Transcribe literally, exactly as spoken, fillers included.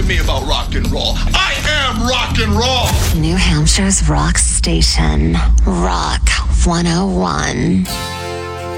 me about rock and roll. I am rock and roll. New Hampshire's rock station, Rock one oh one.